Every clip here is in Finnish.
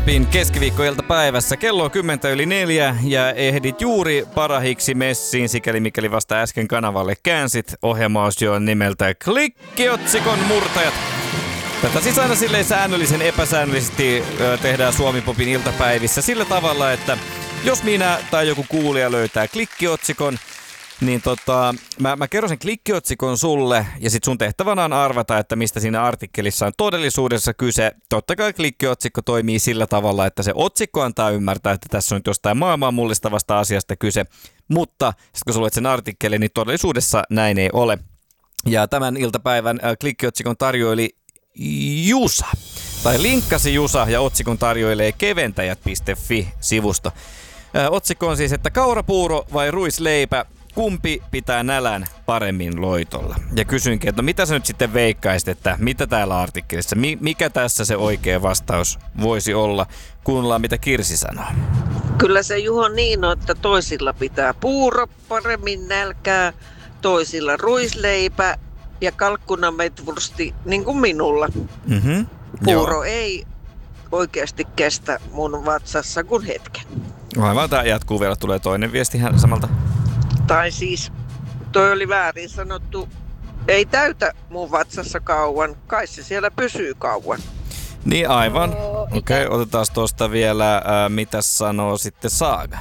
Suomi-popin keskiviikkoiltapäivässä. Kello on 4:10 ja ehdit juuri parahiksi messiin, sikäli mikäli vasta äsken kanavalle käänsit. Ohjelmaosio on nimeltä Klikkiotsikon murtajat. Tätä siis aina silleen säännöllisen epäsäännöllisesti tehdään Suomi-popin iltapäivissä sillä tavalla, että jos minä tai joku kuulija löytää klikkiotsikon, niin mä kerron sen klikkiotsikon sulle ja sit sun tehtävänä on arvata, että mistä siinä artikkelissa on todellisuudessa kyse. Totta kai klikkiotsikko toimii sillä tavalla, että se otsikko antaa ymmärtää, että tässä on nyt jostain maailman mullistavasta asiasta kyse. Mutta sit kun sä luet sen artikkelin, niin todellisuudessa näin ei ole. Ja tämän iltapäivän klikkiotsikon tarjoili Jusa. Tai linkkasi Jusa ja otsikon tarjoilee keventäjät.fi-sivusto. Otsikko on siis, että kaurapuuro vai ruisleipä? Kumpi pitää nälän paremmin loitolla? Ja kysyinkin, että no mitä sä nyt sitten veikkaisit, että mitä täällä artikkelissa, mikä tässä se oikea vastaus voisi olla? Kuunnellaan, mitä Kirsi sanoo. Kyllä se Juho niin on, että toisilla pitää puuro paremmin nälkää, toisilla ruisleipä ja kalkkunametvursti niin kuin minulla. Mm-hmm. Puuro ei oikeasti kestä mun vatsassa kuin hetken. Aivan, tämä jatkuu vielä, tulee toinen viesti hän samalta. Tai siis, toi oli väärin sanottu, ei täytä mun vatsassa kauan, kai se siellä pysyy kauan. Niin aivan. Okei, otetaan tuosta vielä, mitä sanoo sitten Saaga?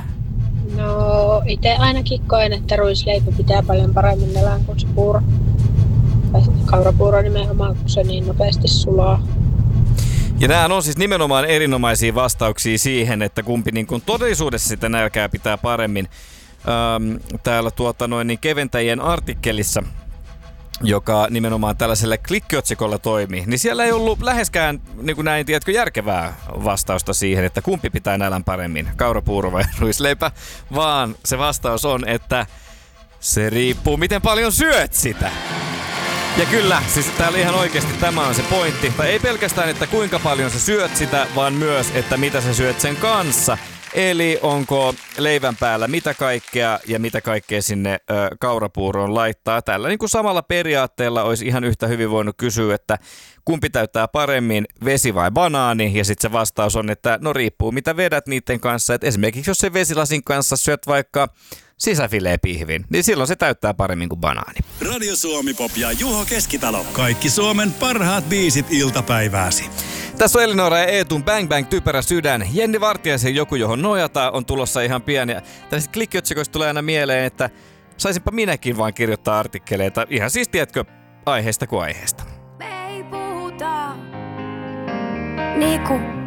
No, itse ainakin koen, että ruisleipä pitää paljon paremmin nälään kuin se puuro. Tai kaurapuuro nimenomaan, kun se niin nopeasti sulaa. Ja nämä on siis nimenomaan erinomaisia vastauksia siihen, että kumpi niin kuin todellisuudessa sitä nälkää pitää paremmin. Täällä niin keventäjien artikkelissa, joka nimenomaan tällaisella klikkiotsikolla toimii, niin siellä ei ollut läheskään niin kuin näin, tiedätkö, järkevää vastausta siihen, että kumpi pitää nälän paremmin, kaurapuuro vai ruisleipä, vaan se vastaus on, että se riippuu miten paljon syöt sitä. Ja kyllä, siis täällä ihan oikeasti tämä on se pointti. Tai ei pelkästään, että kuinka paljon sä syöt sitä, vaan myös, että mitä sä syöt sen kanssa. Eli onko leivän päällä mitä kaikkea ja mitä kaikkea sinne kaurapuuroon laittaa. Tällä niin kuin samalla periaatteella olisi ihan yhtä hyvin voinut kysyä, että kumpi täyttää paremmin, vesi vai banaani. Ja sitten se vastaus on, että no riippuu mitä vedät niiden kanssa. Et esimerkiksi jos se vesilasin kanssa syöt vaikka sisäfileepihvin, niin silloin se täyttää paremmin kuin banaani. Radio Suomi Pop ja Juho Keskitalo. Kaikki Suomen parhaat biisit iltapäivääsi. Tässä on Elinora ja Eetun Bang Bang Typerä sydän. Jenni Vartiaisen Joku johon nojata on tulossa ihan pian. Ja tällaiset klikkiotsikoista tulee aina mieleen, että saisinpa minäkin vaan kirjoittaa artikkeleita. Ihan siis tiedätkö aiheesta kuin aiheesta. Me ei puhuta niinku